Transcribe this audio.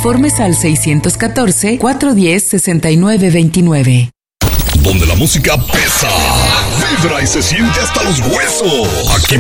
Informes al 614-410-6929. Donde la música pesa, vibra y se siente hasta los huesos. Aquí